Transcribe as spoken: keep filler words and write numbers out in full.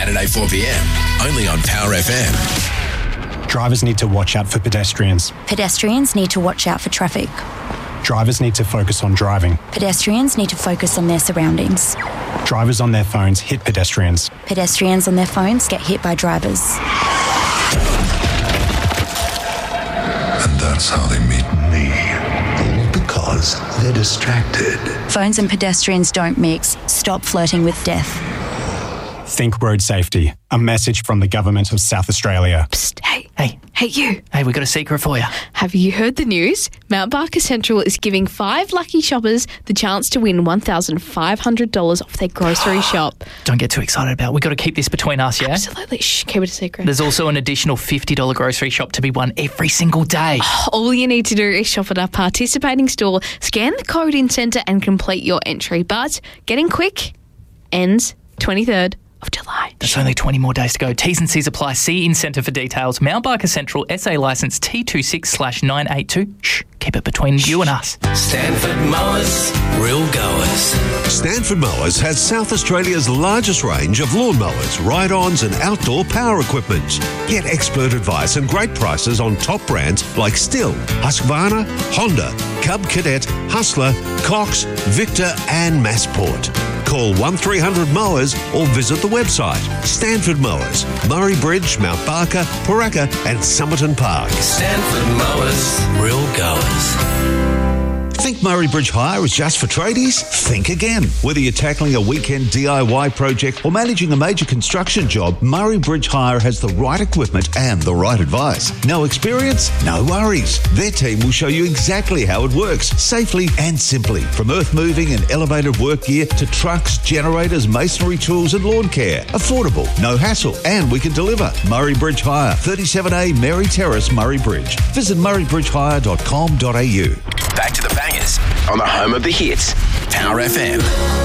Saturday four p.m, only on Power F M. Drivers need to watch out for pedestrians. Pedestrians need to watch out for traffic. Drivers need to focus on driving. Pedestrians need to focus on their surroundings. Drivers on their phones hit pedestrians. Pedestrians on their phones get hit by drivers. And that's how they meet me. All because they're distracted. Phones and pedestrians don't mix. Stop flirting with death. Think road safety. A message from the Government of South Australia. Psst, hey, Hey. hey you. Hey, we got a secret for you. Have you heard the news? Mount Barker Central is giving five lucky shoppers the chance to win one thousand five hundred dollars off their grocery shop. Don't get too excited about it. We've got to keep this between us, yeah? Absolutely. Shh, keep it a secret. There's also an additional fifty dollars grocery shop to be won every single day. All you need to do is shop at a participating store, scan the code in centre and complete your entry. But getting quick ends twenty-third of July. There's only twenty more days to go. T's and C's apply. See in centre for details. Mount Barker Central, S A licence T two six slash nine eight two. Shh, keep it between Shh. you and us. Stanford Mowers, real goers. Stanford Mowers has South Australia's largest range of lawnmowers, ride-ons and outdoor power equipment. Get expert advice and great prices on top brands like Stihl, Husqvarna, Honda, Cub Cadet, Hustler, Cox, Victor and Massport. Call one three hundred mowers or visit the website. Stanford Mowers, Murray Bridge, Mount Barker, Paraka and Somerton Park. Stanford Mowers, real goers. Think Murray Bridge Hire is just for tradies? Think again. Whether you're tackling a weekend D I Y project or managing a major construction job, Murray Bridge Hire has the right equipment and the right advice. No experience? No worries. Their team will show you exactly how it works, safely and simply. From earth moving and elevated work gear to trucks, generators, masonry tools and lawn care. Affordable, no hassle, and we can deliver. Murray Bridge Hire, thirty-seven A Mary Terrace, Murray Bridge. Visit murray bridge hire dot com dot a u. Back to the bangers on the home of the hits, Power F M.